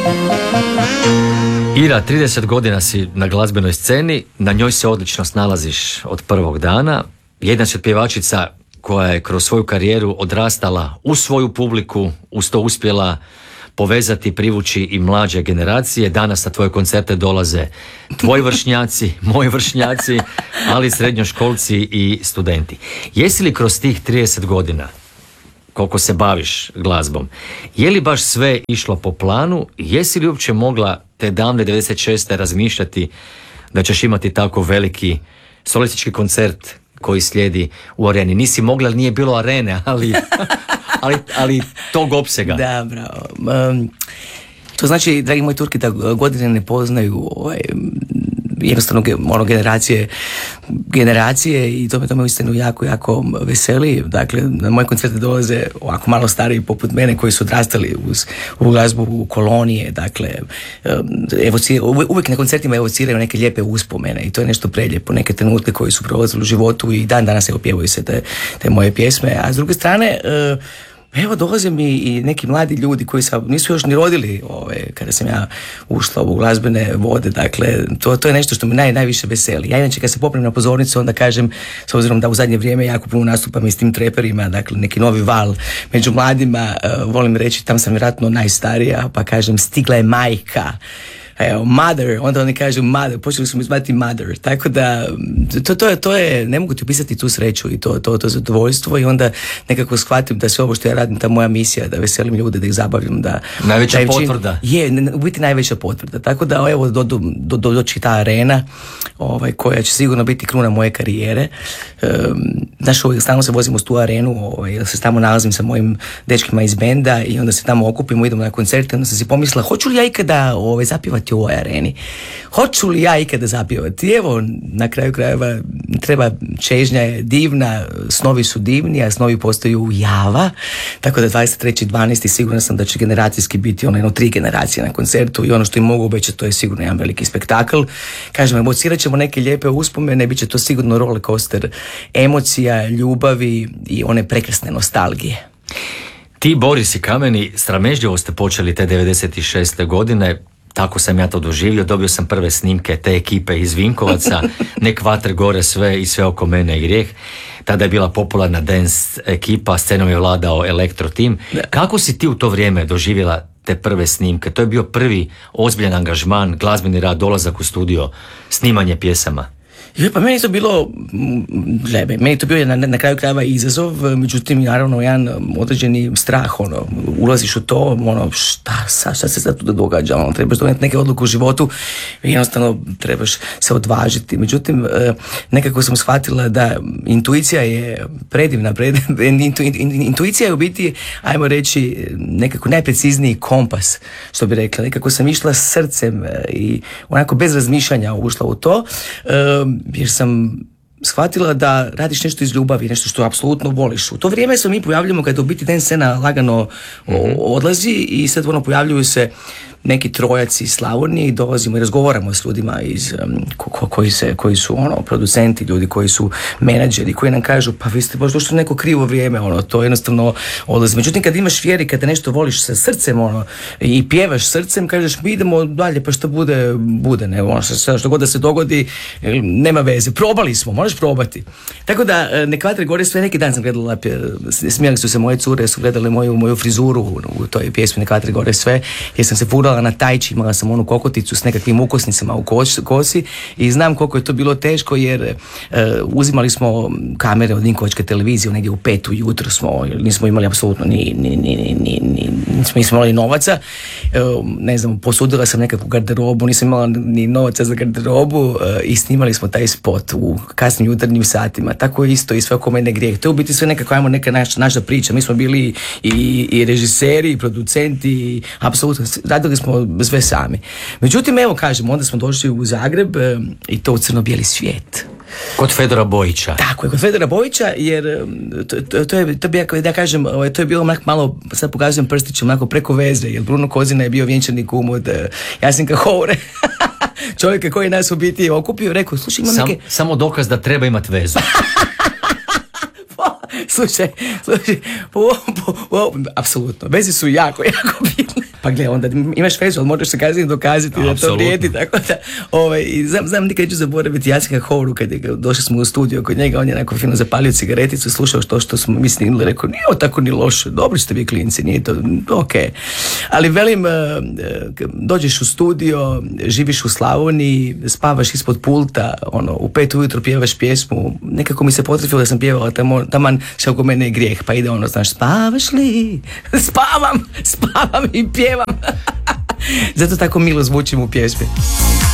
Ira, 30 godina si na glazbenoj sceni, na njoj se odlično snalaziš od prvog dana. Jedna si od pjevačica koja je kroz svoju karijeru odrastala u svoju publiku, uz to uspjela povezati, privući i mlađe generacije. Danas na tvoje koncerte dolaze tvoji vršnjaci, moji vršnjaci, ali i srednjoškolci i studenti. Jesi li kroz tih 30 godina, koliko se baviš glazbom, je li baš sve išlo po planu? Jesi li uopće mogla te davne 96. razmišljati da ćeš imati tako veliki solistički koncert koji slijedi u areni? Nisi mogla, jer nije bilo arene, ali tog opsega. Da, bravo. To znači, dragi moji Turki, da godine ne poznaju jednostavno generacije i to me uistinu jako, jako veseli. Dakle, na moje koncerte dolaze ovako malo stariji poput mene koji su odrastali u glazbu u kolonije. Dakle, uvijek na koncertima evociraju neke lijepe uspomene i to je nešto prelijepo, neke trenutke koji su prolazili u životu i dan danas pjevaju se te moje pjesme. A s druge strane, evo dolaze mi i neki mladi ljudi koji nisu još ni rodili kada sam ja ušla u glazbene vode. Dakle, to je nešto što me najviše veseli. Ja inače kad se popnem na pozornicu onda kažem, s obzirom da u zadnje vrijeme jako puno nastupam i s tim treperima, dakle neki novi val među mladima, volim reći tam sam vjerojatno najstarija, pa kažem stigla je majka. Evo, mother, onda oni kažu mother, počeli su mi zvati mother, tako da to je, ne mogu ti opisati tu sreću i to zadovoljstvo i onda nekako shvatim da sve ovo što ja radim, ta moja misija, da veselim ljude, da ih zabavim, da... Najveća potvrda. Je, u biti najveća potvrda, tako da evo doći ta arena koja će sigurno biti kruna moje karijere. Znaš, stalno se vozimo uz tu arenu, se tamo nalazim sa mojim dečkima iz benda i onda se tamo okupimo, idemo na koncerte, onda sam si pomislila, hoću li ja ikada zapivati u ovoj areni? Hoću li ja ikada zapivati? Evo, na kraju krajeva treba, čežnja je divna, snovi su divni, a snovi postaju java, tako da 23.12. sigurno sam da će generacijski biti jedno 3 generacije na koncertu i ono što im mogu obećati, to je sigurno jedan veliki spektakl. Kažem, evocirat ćemo neke lijepe uspomene, bit će to sigurno roller coaster emocija, ljubavi i one prekrasne nostalgije. Ti, Boris i Kameni, sramežljivo ste počeli te 96. godine. Tako sam ja to doživio, dobio sam prve snimke te ekipe iz Vinkovaca, nek vatre gore sve i sve oko mene i grijeh. Tada je bila popularna dance ekipa, scenom je vladao elektro tim. Kako si ti u to vrijeme doživjela te prve snimke? To je bio prvi ozbiljan angažman, glazbeni rad, dolazak u studio, snimanje pjesama. Pa meni to bilo, meni to bio na kraju krajeva izazov, međutim naravno jedan određeni strah, ulaziš u to, šta se sad tu događa, trebaš donijeti neke odluke u životu i jednostavno trebaš se odvažiti. Međutim, nekako sam shvatila da intuicija je predivna, intuicija je u biti, ajmo reći, nekako najprecizniji kompas, što bi rekla. Nekako sam išla srcem i onako bez razmišljanja ušla u to, jer sam shvatila da radiš nešto iz ljubavi, nešto što apsolutno voliš. U to vrijeme se mi pojavljujemo kada u biti dance scena lagano odlazi i sad pojavljuju se neki trojaci iz Slavonije i dolazimo i razgovaramo s ljudima koji su producenti, ljudi koji su menadžeri, koji nam kažu pa vi ste baš došli u neko krivo vrijeme, to jednostavno odlazi. Međutim, kad imaš vjeri, kada nešto voliš sa srcem i pjevaš srcem, kažeš mi idemo dalje, pa što bude, ne, što god da se dogodi, nema veze, probali smo, možeš probati. Tako da, nek vatre gore sve, neki dan sam gledala, smijali su se moje cure, su gledali moju frizuru u toj pjesmi Nek vatre gore sve, jer sam se furala na tajči, imala sam onu kokoticu s nekakvim ukosnicama u kosi i znam koliko je to bilo teško, jer uzimali smo kamere od Vinkovačke televizije negdje u 5 ujutro nismo imali apsolutno nismo imali novaca, ne znam, posudila sam nekakvu garderobu, nisam imala ni novaca za garderobu i snimali smo taj spot u kasnim jutarnjim satima, tako isto i sve oko mene grijeh. To je u biti sve neka naša priča, mi smo bili i režiseri i producenti i apsolutno radili smo sve sami. Međutim, evo kažem, onda smo došli u Zagreb i to u crno-bijeli svijet. Kod Fedora Bojića. Tako je, kod Fedora Bojića, jer to je bilo malo, sad pokazujem prstićem, onako preko veze, jer Bruno Kozina je bio vjenčani kum od Jasenka Houre. Čovjeka koji nas u biti okupio, rekao, slušaj, imam neke... Samo dokaz da treba imati vezu. Slušaj, apsolutno, veze su jako bitne. Pa gle, onda imaš vezu, ali možeš se kasnije dokazati da to vrijedi, tako da, i znam nikad neću zaboraviti Jaceka Houru, kad došli smo u studio kod njega, on je onako fino zapalio cigareticu, slušao što smo mi snimili, rekao, nije ovo tako ni loše, dobri ste vi klinci, nije to, ok. Ali velim, dođeš u studio, živiš u Slavoniji, spavaš ispod pulta, u 5 ujutro pjevaš pjesmu, nekako mi se potrefilo da sam pjevala taman se oko mene je grijeh, pa ide znaš, spavaš li? Spavam i pjevam. Zato tako milo zvučim u pjesmi.